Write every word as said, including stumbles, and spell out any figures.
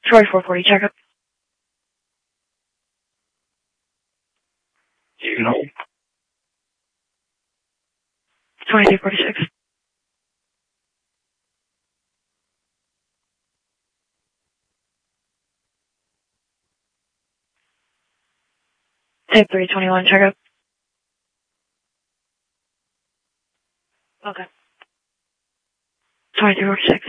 Troy four forty, checkup. You know. twenty-three forty-six. Type three twenty-one, checkup. Okay. twenty-three forty-six.